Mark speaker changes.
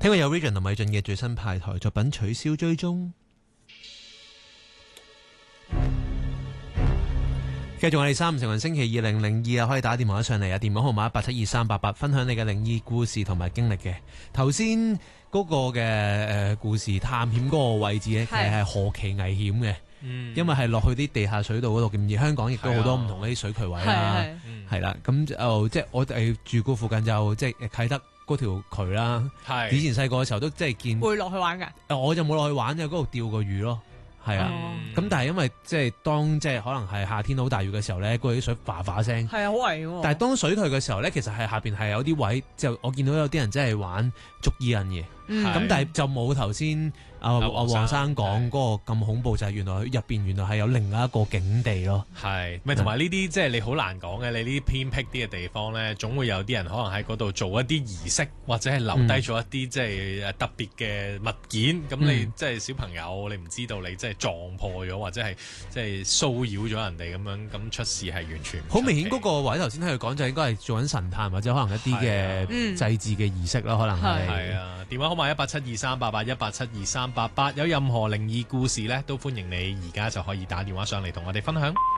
Speaker 1: 聽過有 Region 同米俊嘅最新派台作品《取消追蹤》。繼續我哋3五成雲星期2002可以打電話上嚟電話號碼1872388，分享你嘅靈異故事同埋經歷嘅。頭先嗰個嘅故事探險嗰個位置咧，其實係何其危險嘅。因為係落去啲地下水道嗰度，而香港亦都好多唔同嗰啲水渠位啦，係啦，咁就即係我哋住嗰附近就即係啟德嗰條渠啦。以前細個嘅時候都即係見
Speaker 2: 會落去玩㗎，
Speaker 1: 我就冇落去玩嘅，嗰度釣過魚咯。係啊，咁但係因為即係當即係可能係夏天好大雨嘅時候咧，嗰啲水嘩嘩聲，
Speaker 2: 係啊，好危險。
Speaker 1: 但係當水退嘅時候咧，其實係下邊係有啲位，就我見到有啲人真係玩捉伊人嘅，咁但係就冇頭先黃生講嗰個咁恐怖，就係原來入邊原來係有另外一個境地咯。
Speaker 3: 係，咪同埋呢啲即係你好難講嘅，你呢啲偏僻啲嘅地方咧，總會有啲人可能喺嗰度做一啲儀式，或者係留低咗一啲即係特別嘅物件。咁你即係小朋友，你唔知道你即係撞破咗，或者係即係騷擾咗人哋咁樣，咁出事係完全
Speaker 1: 好明顯。嗰個位頭先喺度講就應該係做緊神探或者可能一啲嘅祭祀嘅儀式啦，可能係
Speaker 3: 啊。電話號碼1872388，1872388，有任何靈異故事咧，都歡迎你而家就可以打電話上嚟同我哋分享。